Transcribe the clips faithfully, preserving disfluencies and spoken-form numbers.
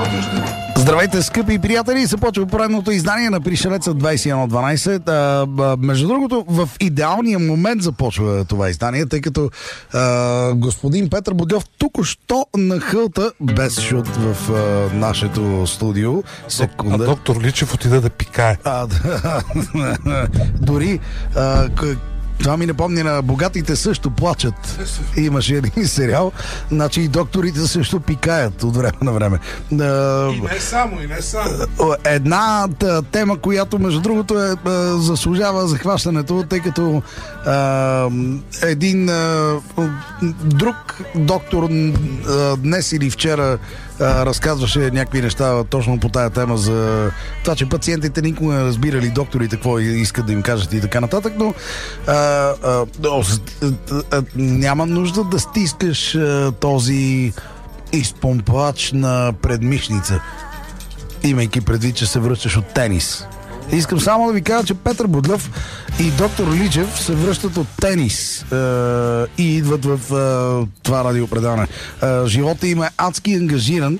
Здравейте, скъпи приятели! Започва поредното издание на Пришелеца двайсет и едно дванайсет. А, а, между другото, в идеалния момент започва това издание, тъй като а, господин Петър Бодлев току-що нахълта без шут в а, нашето студио. Секунда. А доктор Личев отида да пикае. А, да, дори а, това ми напомня на Богатите също плачат. Имаше един сериал. Значи и докторите също пикаят от време на време. И не само, и не само. Една тема, която между другото е, заслужава захващането, тъй като а, един а, друг доктор а, днес или вчера а, разказваше някакви неща точно по тая тема за това, че пациентите никога не разбирали докторите какво искат да им кажат и така нататък, но а, а, а, а, няма нужда да стискаш а, този изпомпач на предмишница, имайки предвид, че се връщаш от тенис. Искам само да ви кажа, че Петър Бодлев и доктор Личев се връщат от тенис е, и идват в е, това радиопредаване. Е, живота им е адски ангажиран.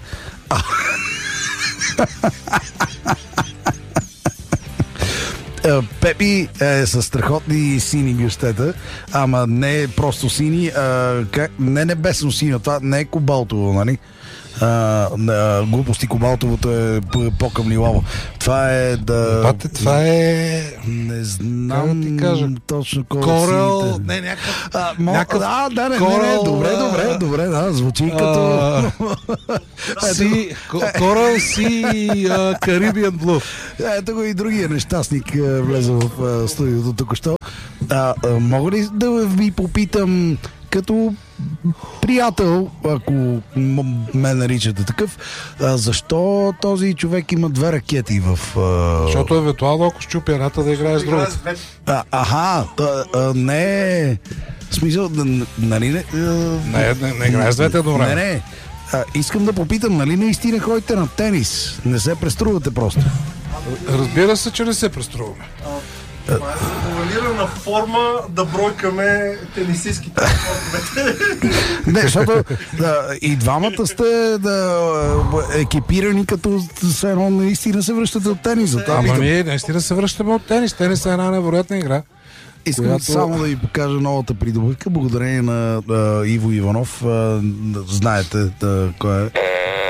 Пепи е със страхотни сини гъщета, ама не е просто сини, а, как, не небесно сино, това не е кобалтово, нали? А, а, глупости, кобалтовото е по-къмнилаво. Това е да... Бате, това е... Не знам да ти кажа, точно кой корал... Не, някакъв... А, мо... някакъв... А, да, не, корал... не, не, добре, добре, добре, да, звучи като... А... си... Корал си... Карибиан Блу. Ето го и другия нещастник влезе в студиото току-що. А, а, мога ли да ви попитам, като приятел, ако м- ме наричате такъв, а, защо този човек има две ракети в... А... Защото евентуално, ако щупи едната, да играе с другата. А, аха, а, а, не... В смисъл, нали не... Не, не, не играе с двете едно време. Не, не. А, искам да попитам, нали наистина ходите на тенис? Не се преструвате просто? Разбира се, че не се преструваме. Това е формулирана форма да бройкаме тенисистските спортовете. Не, защото да, и двамата сте да, екипирани, като все едно наистина се връщате от тенис. Ама ние наистина се връщаме от тенис. Тенис е една невероятна игра. Искам която... само да ви покажа новата придобивка, благодарение на а, Иво Иванов. А, знаете да, кой е.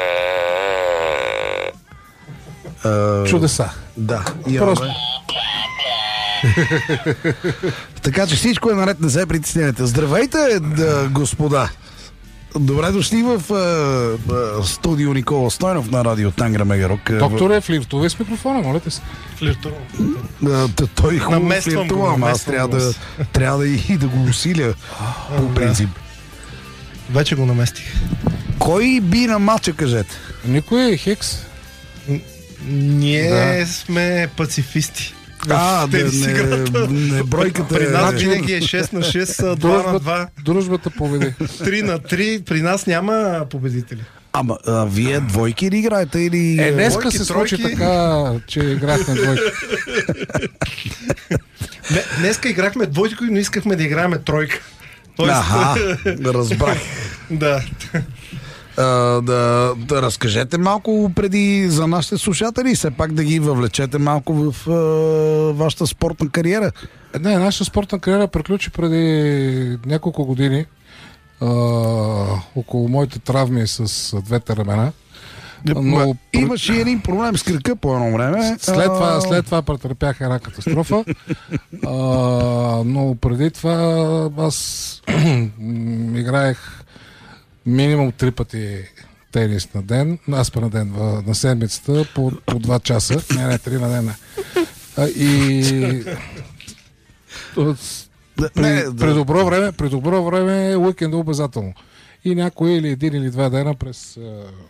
А, Чудеса. Да. Просто... Така че всичко е наред, не се притеснявайте. Здравейте, да, господа! Добре дошли в а, а, студио Никола Стойнов на радио Тангра Мегарок. Докторе, флиртувай с микрофона, моля те се. Флиртувам. Той хубаво флиртува, ама аз трябва да, трябва да и да го усиля по принцип. Вече го наместих. Кой би на матча, кажете? Никой е Хикс. Ние да. сме пацифисти. А, да, не, не бройката при нас е... винаги е шест на шест, два на два. Дружбата победи. три на три, при нас няма победители. Ама, а, вие двойки ли играете или... Е, днеска двойки, се случи тройки. така, че играхме двойки. Не, днеска играхме двойки, но искахме да играем тройка. Тоест... Аха, разбрах. Да. Uh, да, да разкажете малко преди за нашите слушатели, все пак да ги въвлечете малко в uh, вашата спортна кариера. Не, нашата спортна кариера приключи преди няколко години uh, около моите травми с двете ramена. Но... Имаше и един проблем с кръка по едно време. След това, след това претърпях една катастрофа. uh, но преди това аз играех минимум три пъти тенис на ден, аз на ден, на седмицата, по, по два часа. Не, не, три на ден. А, и при, не, да. при добро време, при добро време уикенд обязателно. И някой или един или два дена през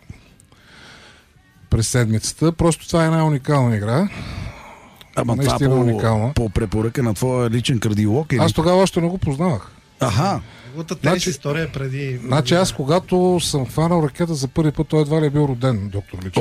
през седмицата. Просто това е една уникална игра. Ама това по, по препоръка на твоя личен кардиолог или? Аз тогава още не го познавах. Аха. Неговата тенис значи, история преди... Значи аз когато съм хванал ракета за първи път, той едва ли е бил роден, доктор Личев.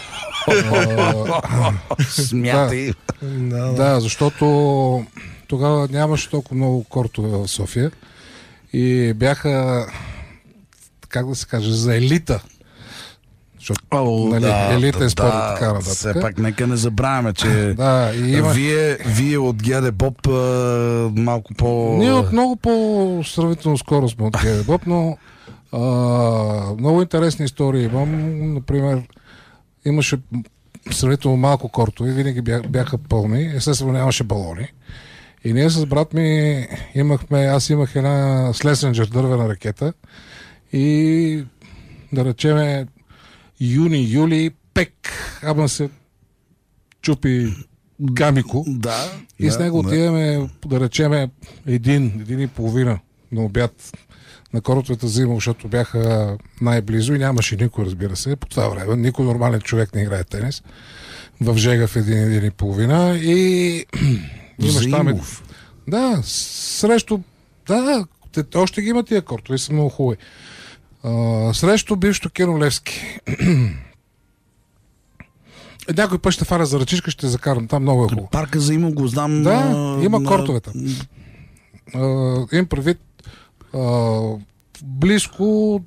Смятай. Да, защото тогава нямаше толкова много кортове в София и бяха, как да се каже, за елита. защото О, нали, да, елитен да, спорт и да, така нататък. Все пак нека не забравяме, че Да, и има... вие, вие от ГД Боб а, малко по... Ние от много по-сравнително скоро сме от ГД Боб, но а, много интересни истории имам. Например, имаше сравнително малко кортове, винаги бяха, бяха пълни, естествено нямаше балони. И ние с брат ми имахме, аз имах една Слесенджер дървена ракета и да речеме юни-юли пек, ама се чупи гамико. Да. И да, с него да. отиваме, да речеме, един, един и половина на обяд на кортовете взимал, защото бяха най-близо и нямаше никой, разбира се, по това време. Никой нормален човек не играе тенис. В Жега в един, един и половина и имаш там... Е... Да, срещу... Да, да, те, още ги има тия кортове, са много хубави. Uh, срещу бившото Кено Левски. Някой път ще фаля за ръчичка, ще закарам. Там много е хубаво. Парка за има го знам. Да, а, има на... кортове там. Uh, им предвид uh, близко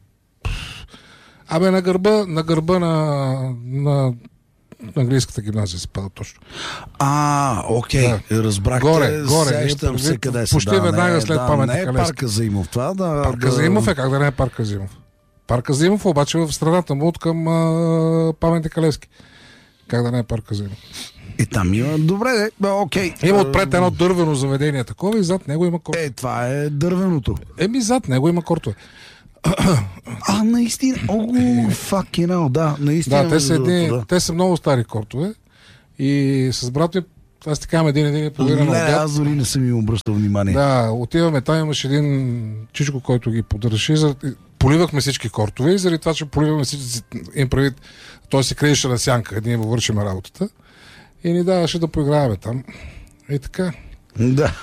абе на гърба, на гърба на, на английската гимназия се пада точно. А, окей, да. Разбрахте. Горе, горе. Сещам се къде са. Почти да, веднага не, след да, паметника Не е Левски. Парка Заимов това, да. Парка да... Заимов е, как да не е Парка Заимов. Парка Заимов обаче в страната му от към а, паметника Левски. Как да не е Парка Заимов. И там има, добре, де, окей. Има отпред едно дървено заведение такова и зад него има кортове. Е, това е дървеното. Еми зад него има кортове. А, наистина. О, fucking hell, да, наистина. Да, те са, едни, да. те са много стари кортове и с брат ми, аз ти казвам един, един и половина на Не, обяд. аз дори не съм им обръщал внимание. Да, отиваме, там имаше един чичко, който ги поддържаше. Поливахме всички кортове и заради това, че поливахме всички, им прави, той се криеше на сянка, ние му вършиме работата и ни даваше да поиграваме там. И така. Да.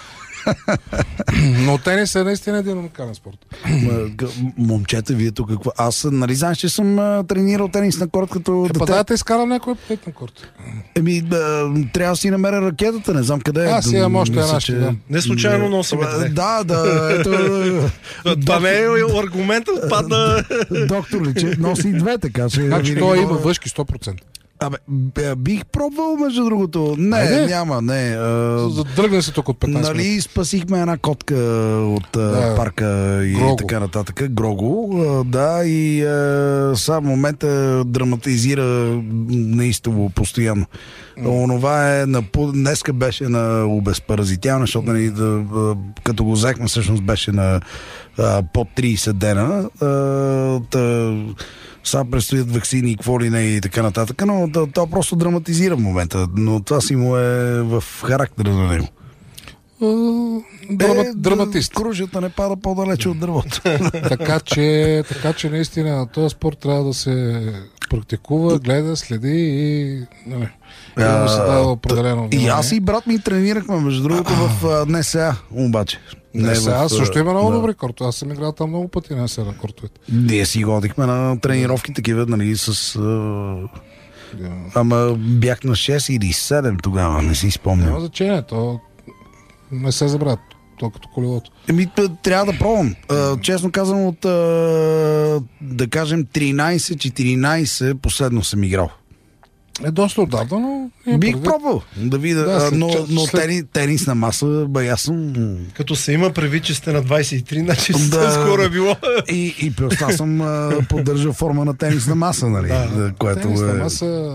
Но тенис е наистина един уникален спорт. Момчета, вие тук какво? Аз, нали знаеш, че съм а, тренирал тенис на корт като Е, дете. па да, те изкарам някой път на корт. Еми, а, трябва да си намеря ракетата, не знам къде е. Аз имам още Мисля, една, че- ще дам. Не случайно носиме две. Да, да, ето... Това не е аргумент, отпадна. Доктор ли, че носи и две, така че... Значи винаги той мога- има въшки сто процента. Абе, б- бих пробвал, между другото. Не, Айде. няма, не. А, Задръгна се тук от петнайсет минути. нали, спасихме една котка от а, Да. парка и Грого. така нататък. Грого, а, да, и а, сега в момента драматизира неистово постоянно. Онова е, на, днеска беше на обезпаразитяване, защото нали, да, а, като го взехме, всъщност беше на а, под трийсет дена. А, та, сега предстоят ваксини и какво ли не и така нататък, но то, то просто драматизира в момента, но това си му е в характера на него. Драма, Е, драматист. Кружата не пада по-далече от дървото. така, че, така че наистина този спорт трябва да се практикува, гледа, следи и нали, и да му се дава определено И внимание. аз и брат ми тренирахме, между другото, в а, НСА, обаче. Не, сега, в, аз също има много да. добри кортове. Аз съм играл там много пъти на сега на кортовете. Ние си ходихме на тренировки такива, нали, с... А... Да. Ама бях на шест или седем тогава, не си спомням. Няма значение, то не се забравя, то като колелото. Еми, т- трябва да пробвам. А, честно казвам, от, а, да кажем, тринайсет-четиринайсет последно съм играл. Е доста отдавна, но... имам Бих предвид. пробвал да видя, Да, а, след но, час- но след- тени, тенис на маса, бе, аз съм... Като се има предвид, че сте на двайсет и три, значи Да. скоро е било. И, и плюс аз съм а, поддържал форма на тенис на маса, нали? Да. Да, което Тенис на е... маса...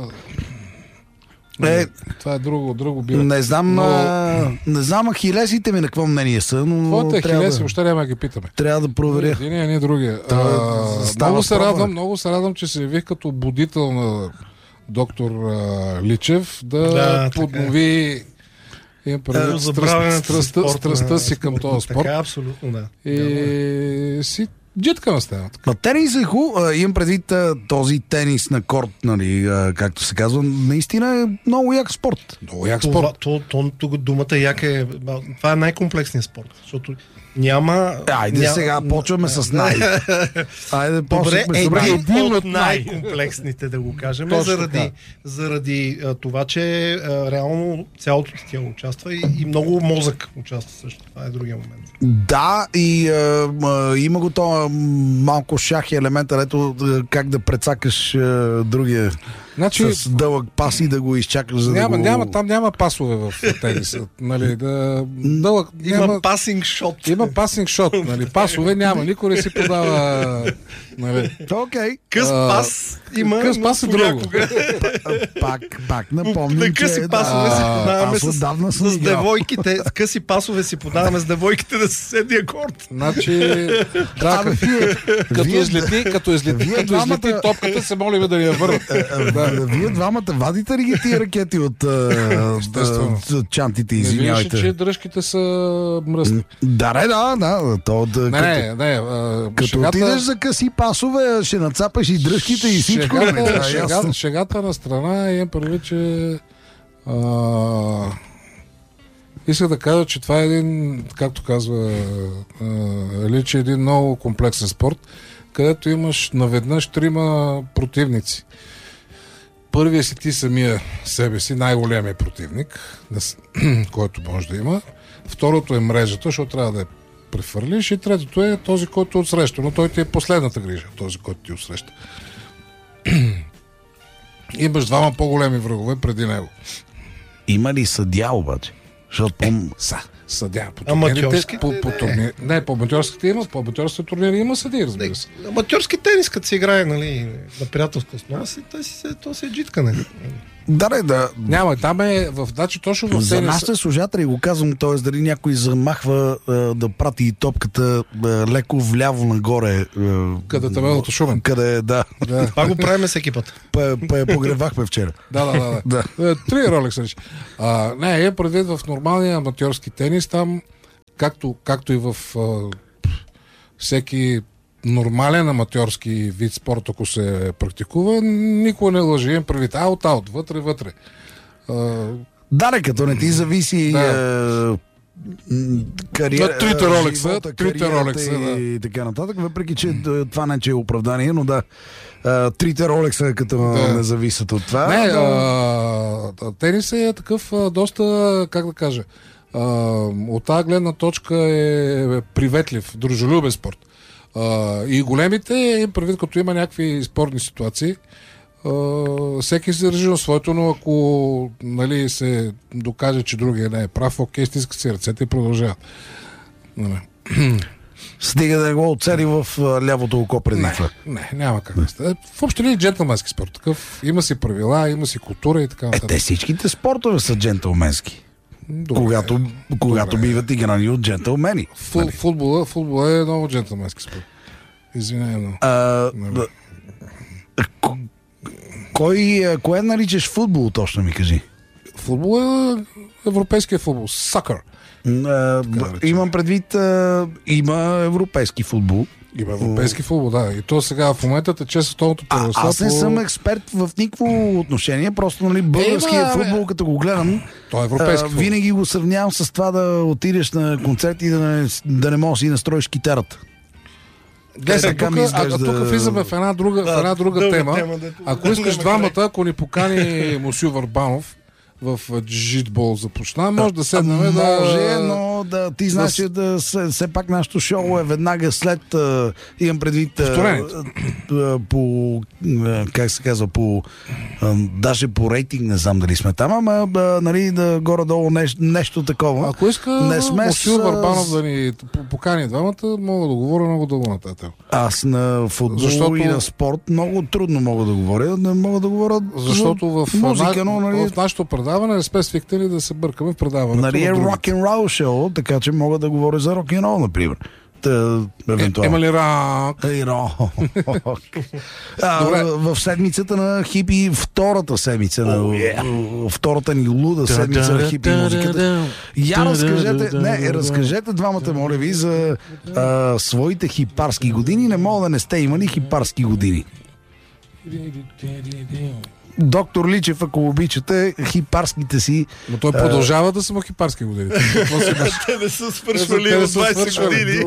Е, Това е друго, друго било. не знам, Но- а, не знам ахилесите ми на какво мнение са, но Твоите трябва, хилеси, да, въобще няма да ги питаме. трябва да проверя. Един е, не другия. Та, А, става много се проба. радвам, много се радвам, че се явих като будител на доктор а, Личев да, Да, така поднови имам предвид Забравянето страст, с страстта, спорта, страстта си към този спорт. Така, абсолютно, да. И си джитка на стена. Ма тенис е хубаво. Имам предвид а, този тенис на корт, нали, а, както се казва, наистина е много як спорт. Много як Това, спорт. то, то, тук думата як е... Това е най-комплексният спорт, защото Няма... Айде ня... сега, почваме с най. Айде, Добре, почваме с един един от от най- най-комплексните, да го кажем, Точно заради, така. заради а, това, че а, реално цялото ти тяло участва и, и много мозък участва също. Това е другия момент. Да, и а, а, има го това малко шах и елемента, ето как да прецакаш а, другия Значи, с дълъг пас и да го изчакаш, за няма, да го... няма, там няма пасове в тениса. Нали, да, дълъг, Има няма, пасинг шот. има пасинг шот. Нали, пасове няма. Никой не си подава. Нали. Окей. Къс А, пас има. къс пас е друго. понякога. Пак, пак напомням, На къси че... пасове си А, подаваме аз с, отдавна съм с играл. девойките. С къси пасове си подаваме с девойките на съседния корт. Значи, да, Абе, вие, като вие- излети, като излети, Вие като излети двамата- топката, се молим да ни я върнат. Да. Вие двамата вадите ли ги тия ракети от а, Естествено. а, чантите, Не виждаш, извинявайте? че дръжките са мръсни. Да, не, да, да. То, да Не, като, не, не. а, като шегата- отидеш за къси пасове, ще нацапаш и дръжките и всичко. нали? Това Шегата, е шега, ясно. шегата на страна имам предвид, че а, исках да кажа, че това е един, както казва а, Личи, един много комплексен спорт, където имаш наведнъж трима противници. Първият си ти самия себе си, най-големия противник, който може да има. Второто е мрежата, защото трябва да я префърлиш. И третото е този, който отсреща. Но той ти е последната грижа, този, който ти отсреща. Имаш двама по-големи врагове преди него. Има ли съдя обаче? Защото пом... Са, съдя. По Аматьорските, турнирите, по, по турнир... Не, по аматьорските има, по аматьорските турнири има съди, разбира се. Аматьорски тенис, като се играе, нали, на приятелска основа, си, той си, се- то се е джиткане. Да, не, да. Няма, там е в дачи точно в За тениса. нашите служатели го казвам, т.е. дали някой замахва а, да прати топката а, леко вляво нагоре. А, Къде табелото Шумен. Къде, да. Да, Това го правим всеки път. П- п- Погревахме вчера. да, да. да, да. Да. Е, Три ролекса. рече. А, не, е предвид в нормалния аматьорски тенис, там, както, както и в а, всеки нормален аматьорски вид спорт, ако се практикува, никой не лъжи. Имам предвид аут-аут, вътре-вътре. А, Да, не, като не ти зависи Да. а, м, кариера, Да, трите Ролекса, живота, трите кариерата Ролекса, и така нататък, въпреки че д- това не че е оправдание, но да, а, трите Ролекса като Да. не зависят от това. Не, да. а, тенис е такъв а, доста, как да кажа, а, от тази гледна точка е приветлив, дружелюбен спорт. А, и големите, им предвид, като има някакви спорни ситуации, а, всеки се държи на своето, но ако нали, се докаже, че другия не е прав, окей, стискат си ръцете и продължават. Нали. Стига да го оцели в а, лявото око преди това. Не, няма как да стане. Въобще ли е джентълменски спорт? Такъв, има си правила, има си култура и така Е, нататък. те всичките спортове са джентълменски. Добре. Когато, когато Добре. биват играни от джентълмени. Фу, футбола, футбола е много джентълменски спорт. Извинявай много. А, Нали. да, к- кой, а, кое наричаш футбол, точно ми кажи? Футбол е европейския футбол. Сакър. А, б- имам предвид, а, има европейски футбол. Има европейски футбол, да. И то сега в момента тече световното А, първенство. аз не по- съм експерт в никакво отношение, просто нали, българския Е, ма, бе. футбол, като го гледам, То е европейски а, футбол. винаги го сравнявам с това да отидеш на концерт и да не, да не можеш да си настроиш китарата. Гледай, така тук, ми а, изглежда- а тук влизаме в една друга, в една друга дълга тема. тема, дето- Ако искаш няма двамата, край. ако ни покани Мусю Върбанов в джитбол започна, може да седнем да... Може, но да, ти знаеш, че да, все, все пак нашото шоу е веднага след, а, имам предвид, а, Повторението. а, по, а, как се казва, по, а, даже по рейтинг, не знам дали сме там, ама а, нали, да, горе-долу нещо, нещо такова. Ако иска Не сме Мусю с- Върбанов да ни покани двамата, мога да говоря много дълго на тази тема. Аз на футбол Защото- и на спорт много трудно мога да говоря, не мога да говоря Защото в, музика, на, но нали, в нашото предаване не сме свикнали да се бъркаме в предаването. нали е на другите. рок-н-рол шоу, така че мога да говоря за рок-н-рол, например. Та, евентуално. Има ли рак? Ей, рок. А, Добре. в седмицата на хипи, втората седмица, на, Oh, втората ни луда седмица на хипи музиката. Я разкажете, не, разкажете двамата, моля ви, за а, своите хипарски години. Не мога да не сте имали хипарски години. Доктор Личев, ако обичате, хипарските си... Но той продължава да са му хипарски години. Те не са свършвали в двайсет години.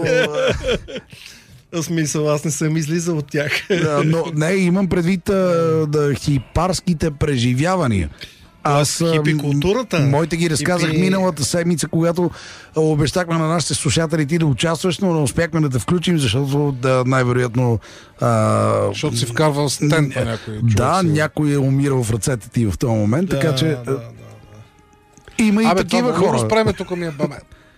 В смисъл, аз не съм излизал от тях. Да, но не, имам предвид а, да, хипарските преживявания. Аз хипикултурата. Моите ги разказах Хипи... миналата седмица, когато обещахме на нашите слушатели ти да участваш, но не успяхме да те включим, защото да, най-вероятно... А... Защото си вкарвал стенд на някой човек. Да, си. Някой е умирал в ръцете ти в този момент, да, така че... Да, да, да. Има и Абе, такива това, хора. Спреме тук ми е баме.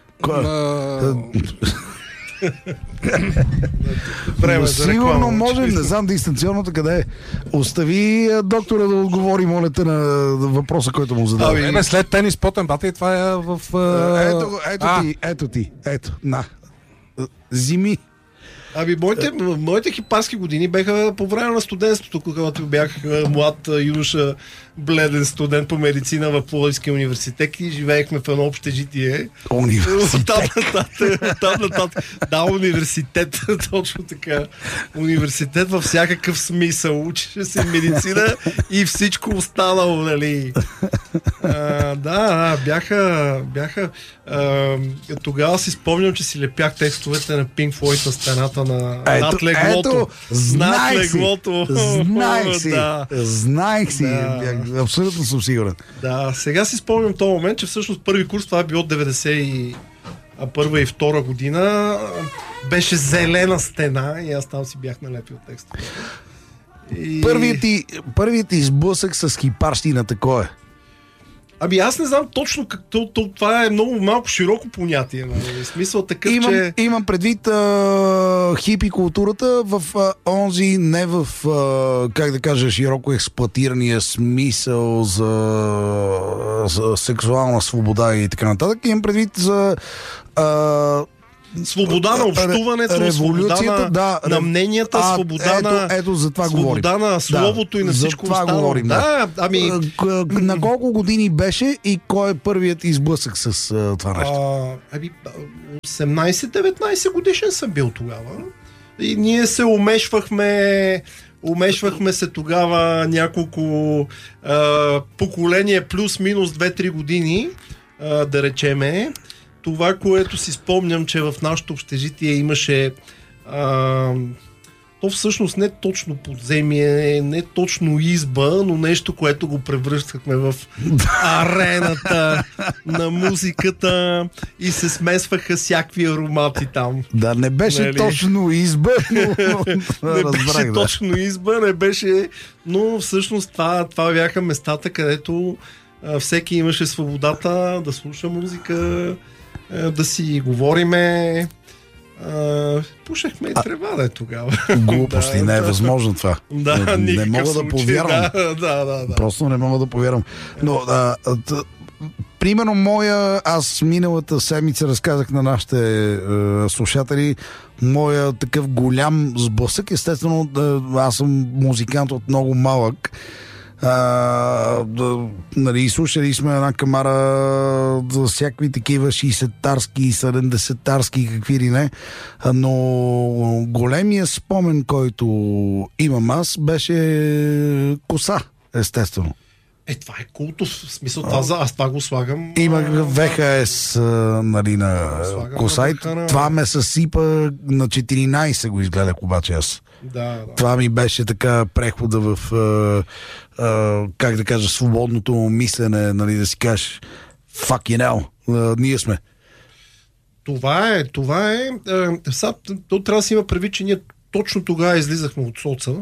Време за сигурно реклама, може, не знам дистанционното къде е. Остави доктора да отговори, моля те, на въпроса, който му задава. Ами, Ебе, след тенис, потен бата и това е в... Uh... Ето, ето а. ти, ето ти, ето, на. Зими. Ами, моите, моите хипарски години беха по време на студентството, когато бях млад юноша, бледен студент по медицина в Пловдивския университет и живеехме в едно общежитие. Университет. Там нататък, там нататък. Да, университет, точно така. Университет във всякакъв смисъл. Учеше се медицина и всичко останало, нали. А, да, да, бяха, бяха а, тогава си спомням, че си лепях текстовете на Pink Floyd на стената на ето, над леглото. Знаех над леглото. Си, знаех си, да. знаех си, да. Абсолютно съм сигурен. Да, сега си спомням този момент, че всъщност първи курс, това е било деветдесет и първа и втора година, беше зелена стена и аз там си бях налепил текста. И... Първият ти, първият ти сблъсък с хипарщината кой е? Ами аз не знам точно какво, това е много малко широко понятие, нали? В смисъл такъв, имам, че... Имам предвид а, хипи културата в а, онзи, не в, а, как да кажа, широко експлоатирания смисъл за, за сексуална свобода и така нататък. Имам предвид за... А, свобода на общуването, свобода на, да, на мненията, а, свобода ето, на, ето, за това свобода говорим. на словото да, и на всичко това останало. Говорим, да. Да, ами... На колко години беше и кой е първият изблъсък с а, това нещо? А, ами, осемнайсет-деветнайсет годишен съм бил тогава. И ние се умешвахме... Умешвахме се тогава няколко а, поколения плюс-минус две-три години, а, да речеме. Това, което си спомням, че в нашото общежитие имаше а, то всъщност не точно подземие, не точно изба, но нещо, което го превръщахме в арената на музиката и се смесваха всякакви аромати там. Да, не беше нали? Точно изба, но... не разбрах, беше да. точно изба, не беше... Но всъщност това, това бяха местата, където а, всеки имаше свободата да слуша музика, а, да си говориме. Uh, пушехме и трева, да е тогава. Глупости, да, не е да. възможно това. Да, не, не мога случай, да повярвам. Да, да, да, да. Просто не мога да повярвам. Но, а, а, т, примерно, моя, аз миналата седмица разказах на нашите а, слушатели, моя такъв голям сблъсък. Естествено, да, аз съм музикант от много малък. А, да, нали, слушали сме една камара за всякакви такива шейсетарски, седемдесетарски, какви ли не, но големия спомен, който имам аз, беше коса, естествено. Е, това е култов, в смисъл, това, за, аз това го слагам. Имах В Х С, нали, на коса и това ме съсипа на четиринайсет го изгледах обаче аз. Да, да. Това ми беше така прехода в, а, а, как да кажа, свободното мислене, нали, да си кажеш fucking hell, а, ние сме. Това е, това е. е сега, то трябва да си има предвид, че ние точно тогава излизахме от соца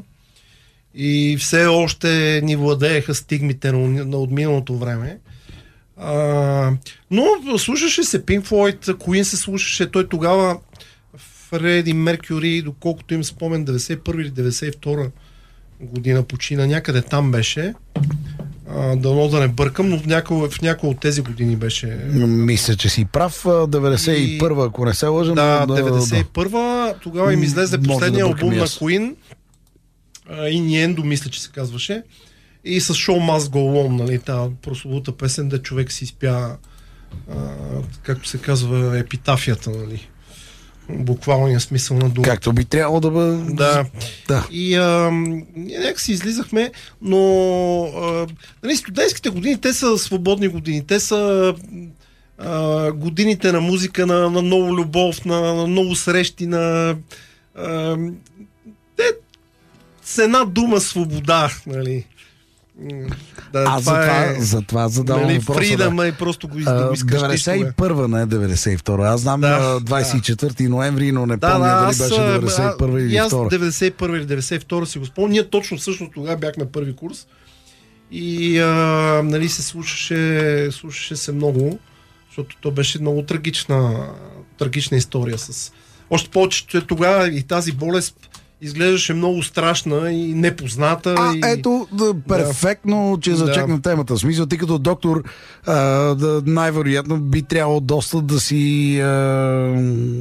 и все още ни владееха стигмите на, на отминалото време. А, но слушаше се Pink Floyd, Queen се слушаше, той тогава Фреди Меркюри, доколкото им спомен, деветдесет и първа или деветдесет и втора година почина, някъде там беше. А, дано да не бъркам, но в някои, в някои от тези години беше. Мисля, че си прав. деветдесет и първа, ако не се лъжа. Да, деветдесет и първа, тогава им излезе последния да албум на Queen, Innuendo, мисля, че се казваше. И с Show Must Go On, нали, тази прословута песен, да човек си изпя, а, както се казва, епитафията, нали. буквалния смисъл на дума. Както би трябвало да бъде. Да. да. И а, някак си излизахме, но а, нали, студентските години, те са свободни години, те са а, годините на музика, на, на много любов, на, на много срещи, на а, те, с една дума свобода, нали. Да, а за това, е, за това задавам нали, въпроса. Фридъм да. и просто го, да го искаш. деветдесет и първа, не деветдесет и втора. Аз знам да, двадесет и четвърти да. ноември, но не да, помня да, дали аз, беше деветдесет и първа или аз втора. деветдесет и първа или деветдесет и втора си го спомням. Ние точно всъщност тогава бяхме първи курс и а, нали, се слушаше, слушаше се много, защото то беше много трагична, трагична история. С... Още повече, че тогава и тази болест изглеждаше много страшна и непозната. А, и... ето, да, перфектно, да. че зачекна да. темата. В смисъл, ти като доктор, а, да, най-вероятно би трябвало доста да си... А,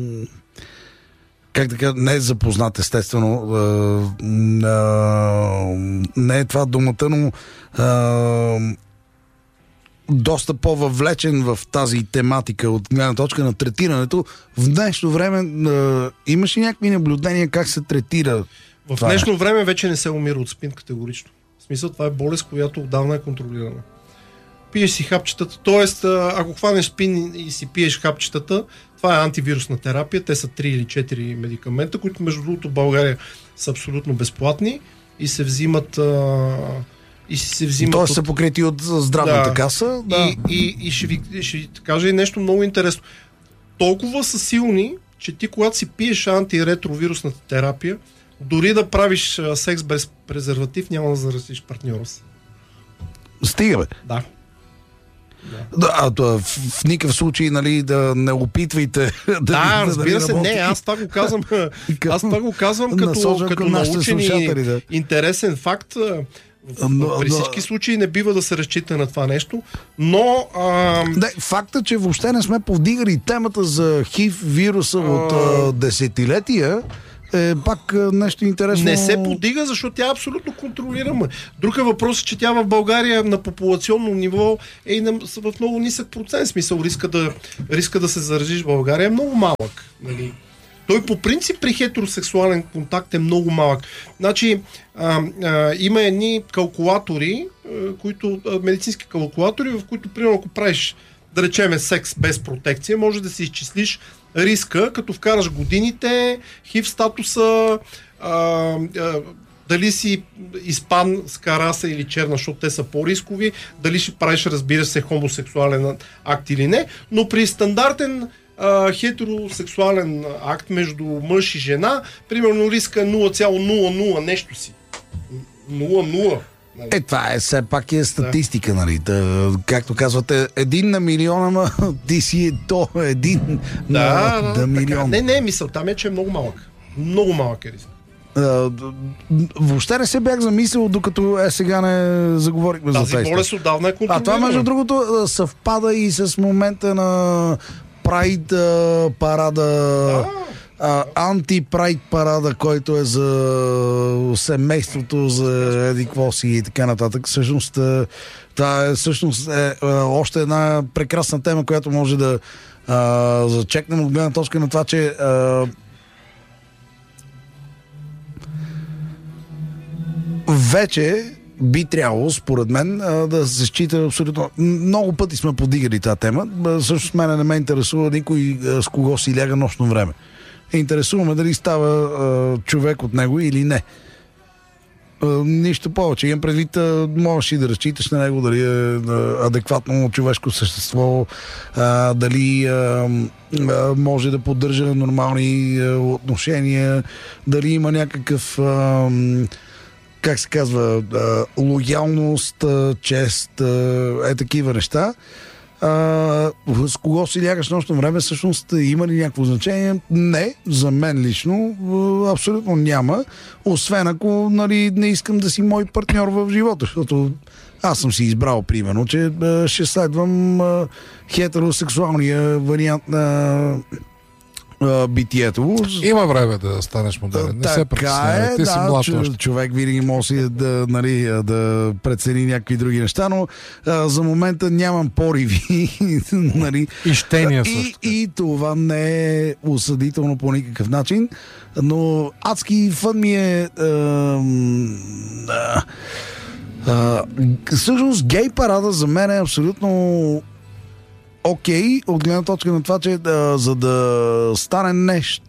как да кажа, не е запознат, естествено. А, а, не е това думата, но... А, доста по-въвлечен в тази тематика от гледна точка на третирането. В днешно време а, имаш ли някакви наблюдения как се третира? В днешно е? време вече не се умира от спин категорично. В смисъл, това е болест, която отдавна е контролирана. Пиеш си хапчетата, т.е. ако хванеш спин и си пиеш хапчетата, това е антивирусна терапия. Те са три или четири медикамента, които между другото в България са абсолютно безплатни и се взимат... А... И се взимат. Тоест са покрити от здравната да. каса. Да. И, и, и ще, ви, ще ви кажа и нещо много интересно. Толкова са силни, че ти когато си пиеш антиретровирусната терапия, дори да правиш а, секс без презерватив, няма да заразиш партньора си. Стига, бе. Да. Да, а, в, в никакъв случай, нали, да не опитвайте да. Да, разбира се, не, аз това го казвам. Аз това го казвам като, като научен и да. интересен факт. В, но, при всички но... случаи не бива да се разчита на това нещо, но... А... Не, факта, че въобще не сме повдигали темата за хив вируса а... от а, десетилетия, е пак нещо интересно. Не се подига, защото тя е абсолютно контролирама. Друг е въпрос, че тя в България на популационно ниво е и на, в много нисък процент. Смисъл, риска да, риска да се заразиш в България е много малък. Нали? Той по принцип при хетеросексуален контакт е много малък. Значи, а, а, има едни калкулатори, а, които, а, медицински калкулатори, в които, примерно, ако правиш, да речеме, секс без протекция, може да си изчислиш риска, като вкараш годините, хив статуса, а, а, дали си испан с караса или черна, защото те са по-рискови, дали ще правиш, разбира се, хомосексуален акт или не, но при стандартен Uh, хетеросексуален акт между мъж и жена, примерно риска нула цяло нула нула нещо си. нула нула. Нали? Е, това е все пак е статистика, да. Нали? Да, както казвате, един на милиона, ма ти си то един да, на да, да милион. Не, не, мисълта ми е, че е много малък. Много малък е риск. Uh, въобще не се бях замислил, докато е сега не заговорихме за това. Тази болест отдавна е контролирана. А това, между другото, съвпада и с момента на Прайд парада, да. анти-прайд парада, който е за семейството, за едиквоси и така нататък. Всъщност, това е, всъщност е, е още една прекрасна тема, която може да а, зачекнем от гледна точка на това, че а, вече би трябвало, според мен, да се счита абсолютно... Много пъти сме подигали тази тема. Също с мен не ме интересува никой с кого си ляга нощно време. Интересуваме дали става човек от него или не. Нищо повече. Имам предвид, можеш и да разчиташ на него, дали е адекватно човешко същество, дали може да поддържа нормални отношения, дали има някакъв... как се казва, лоялност, чест, е такива неща. А, с кого си лягаш нощно време, всъщност има ли някакво значение? Не, за мен лично абсолютно няма, освен ако, нали, не искам да си мой партньор в живота, защото аз съм си избрал, примерно, че ще следвам хетеросексуалния вариант на а, битието. Има време да станеш модерен. Не се притеснявай. Ти да, си млад чу, още. човек винаги може да, нали, да прецени някакви други неща, но а, за момента нямам пориви. Нали. И щения и, също. и това не е осъдително по никакъв начин, но адски фън ми е а, а, а, всъщност гей парада за мен е абсолютно окей, okay, от гледна точка на това, че да, за да стане нещо,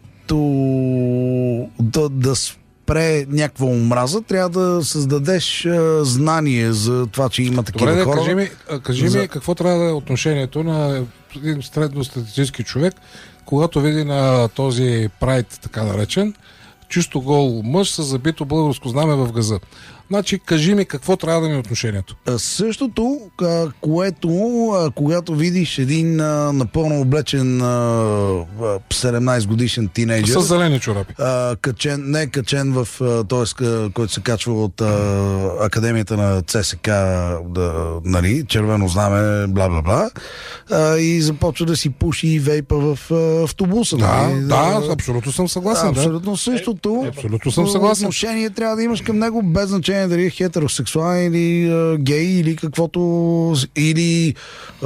да, да спре някаква омраза, трябва да създадеш а, знание за това, че има такива Добре, хора. Кажи ми, кажи за... ми какво трябва да е отношението на един средностатистически човек, когато види на този прайд, така наречен, чисто гол мъж с забито българско знаме в газа. Значи, кажи ми какво трябва да ми е отношението. Същото, което когато видиш един а, напълно облечен а, седемнайсет годишен тинейджър с зелени чорапи, а, качен, не качен в т.е. който се качва от а, Академията на ЦСК, да, нали, червено знаме, бла бла бла, а, и започва да си пуши и вейпа в а, автобуса. Да, нали? да, абсолютно съм съгласен. Абсолютно да. същото. Е, абсолютно съм съгласен. Отношение трябва да имаш към него, без значение дали е хетеросексуален или а, гей или каквото, или а,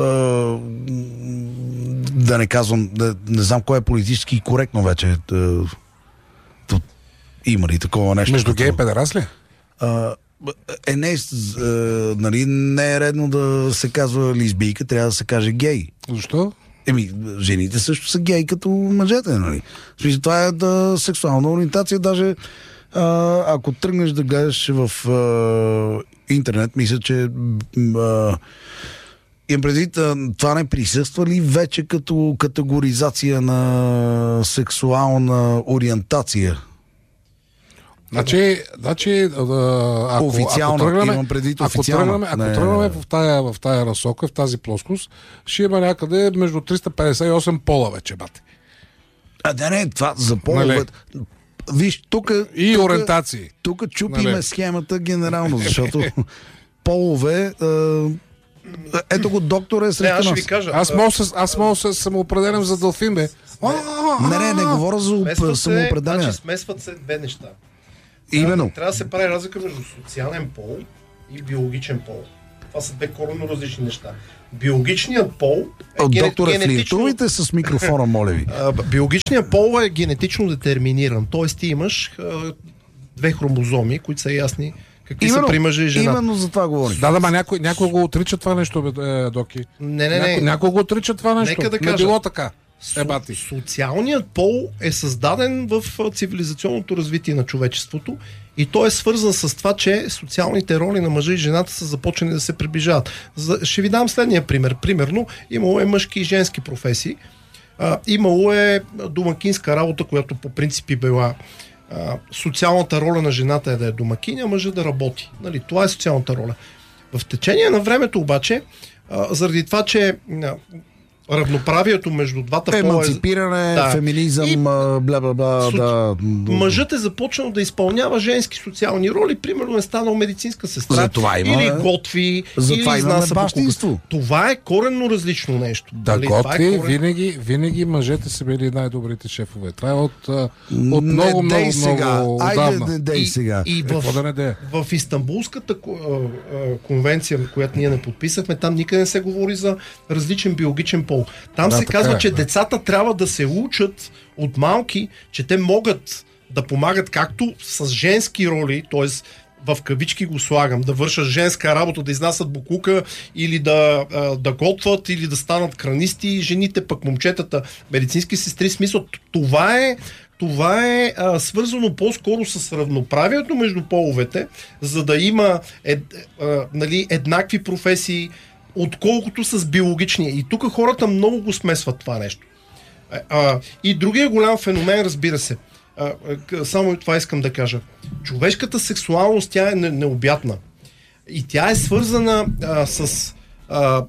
да не казвам, да, не знам кое е политически коректно вече. Да, да, има ли такова нещо? Между гей и педерас ли? А, е, не, а, нали, не е редно да се казва лесбийка, трябва да се каже гей. Защо? Еми, жените също са гей като мъжете, нали? Смисъл, това е да, сексуална ориентация, даже а, ако тръгнеш да гледаш в а, интернет, мисля, че а, имам предвид, това не присъства ли вече като категоризация на сексуална ориентация? Значи, значи ако, официално, ако тръгнем, имам предвид ако официално. тръгнем, ако не, тръгнем в тая, в тая разсока, в тази плоскост, ще има някъде между триста петдесет и осем пола вече, бате. А да не, това за полове. Нали? Виж, тук... И тук, ориентации. Тук чупиме Нали? схемата генерално, защото полове... А, ето го доктор е срещу Не, аз ще нас. ви кажа. Аз мога се, аз мога се самоопределям за делфин, бе. Не, не, не говоря за Смесват се, самоопределение. значи, смесват се две неща. Именно. Трябва да се прави разлика между социален пол и биологичен пол. Това са две коренно различни неща. Биологичният пол е ген... Доктора, генетично... флиртувайте с микрофона, моля ви. А, биологичният пол е генетично детерминиран. Тоест ти имаш а, две хромозоми, които са ясни какви Именно, са при мъжа и жена. именно за това говорим. Да, да, ма някой, някой го отрича това нещо, бе, е, Доки. Не, не, Някой, не. някой го отрича това нещо. Нека да Не кажа. било така. Со- Ебати. Социалният пол е създаден в а, цивилизационното развитие на човечеството и той е свързан с това, че социалните роли на мъжа и жената са започнали да се приближават. За, ще ви дам следния пример. Примерно, имало е мъжки и женски професии. А, имало е домакинска работа, която по принцип била а, социалната роля на жената е да е домакиня, а мъжа да работи. Нали, това е социалната роля. В течение на времето обаче, а, заради това, че а, равноправието между двата пола е... Еманципиране, Да. феминизъм, И- а, бла бла бла, Соци- да. Мъжът е започнал да изпълнява женски социални роли, примерно е станал медицинска сестра, За това има- или готви, за или това имаме изнася покупка. бащинство. Това е коренно различно нещо. Да, Нали? Това е готви, корен- винаги, винаги мъжете са били най-добрите шефове. Това е от, а, от Не много, дей много, сега. много Айде, отдавна. не дей И, сега. и Какво да не в, дее? в Истанбулската ко- а, а, конвенция, която ние не подписахме, там никъде не се говори за различен биологичен пол. Там Да, се така казва, е, че да. децата трябва да се учат от малки, че те могат да помагат както с женски роли, т.е. в кавички го слагам, да вършат женска работа, да изнасят букука или да, а, да готват, или да станат кранисти, жените пък момчетата, медицински сестри. Смисъл, това е Това е а, свързано по-скоро с равноправието между половете, за да има ед, а, нали, еднакви професии, отколкото с биологичния. И тук хората много го смесват това нещо. А, а, и другия голям феномен, разбира се, а, а, само това искам да кажа. Човешката сексуалност, тя е не, необятна. И тя е свързана а, с а,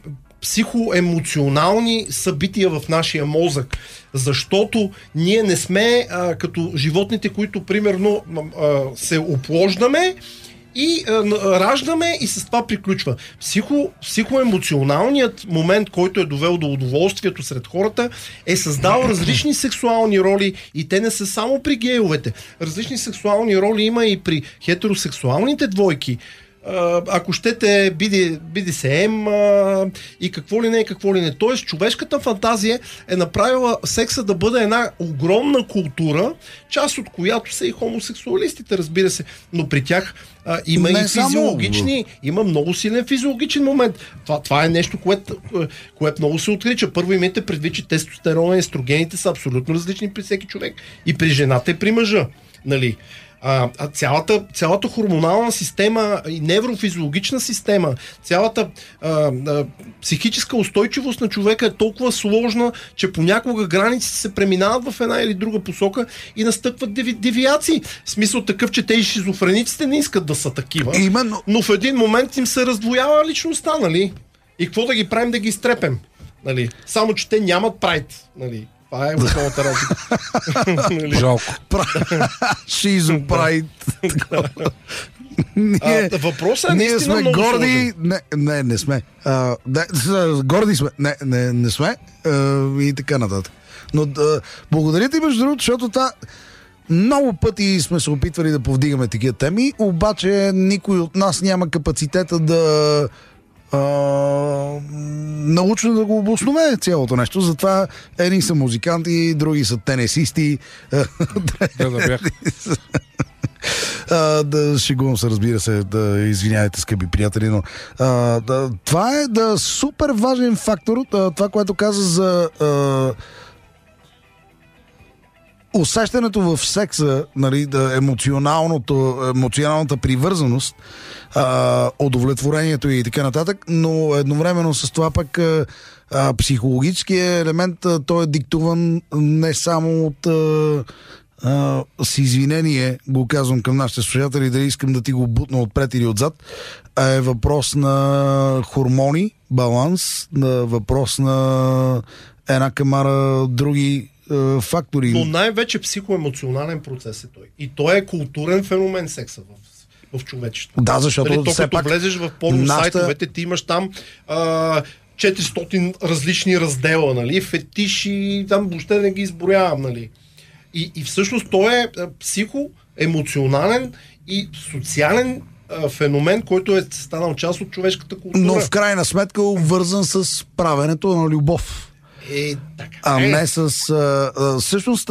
психоемоционални събития в нашия мозък. Защото ние не сме а, като животните, които примерно а, се оплождаме и а, раждаме и с това приключва. Психо, психоемоционалният момент, който е довел до удоволствието сред хората, е създал различни сексуални роли и те не са само при гейовете. Различни сексуални роли има и при хетеросексуалните двойки. Ако щете би ди ес ем и какво ли не и какво ли не. Тоест, човешката фантазия е направила секса да бъде една огромна култура, част от която са и хомосексуалистите, разбира се. Но при тях а, има не и физиологични, само... има много силен физиологичен момент. Това, това е нещо, което, което много се отрича. Първо имайте предвид, че тестостерона и естрогените са абсолютно различни при всеки човек. И при жената, и при мъжа. Нали? А, цялата, цялата хормонална система и неврофизиологична система, цялата а, а, психическа устойчивост на човека е толкова сложна, че понякога границите се преминават в една или друга посока и настъпват деви, девиации. В смисъл такъв, че те и шизофрениците не искат да са такива, Именно... но в един момент им се раздвоява личността, нали? И какво да ги правим, да ги изтрепем? Нали? Само, че те нямат прайд, нали? Това е основната разлика. Жалко. Шизопрайд. Ние, въпросът е ние сме много горди. Не, не, не сме. А, не, горди сме. Не, не, не сме. А, и така нататък. Но да, благодаря ти, между другото, защото та, много пъти сме се опитвали да повдигаме такива теми, обаче никой от нас няма капацитета да Uh, научно да го обоснове цялото нещо. Затова едни са музиканти, други са тенесисти. Да, да бях. Uh, да шегувам се, разбира се, да извинявайте, скъпи приятели, но uh, да, това е да супер важен фактор. Uh, това, което каза за uh, усещането в секса, нали, да, емоционалното, емоционалната привързаност, а, удовлетворението и така нататък, но едновременно с това пък а, а, психологическият елемент, а, той е диктуван не само от а, а, с извинение, го казвам към нашите слушатели, дали искам да ти го бутна отпред или отзад, а е въпрос на хормони, баланс, на въпрос на една камара други фактори. Но най-вече психоемоционален процес е той. И той е културен феномен секса в, в човечеството. Да, защото нали, то, все като пак влезеш в порно нашата... сайтовете, ти имаш там а, четиристотин различни раздела, нали, фетиши, там въобще не ги изброявам, нали. И, и всъщност той е психоемоционален и социален феномен, който е станал част от човешката култура. Но в крайна сметка обвързан с правенето на любов. Е, така. А не с... А, а, всъщност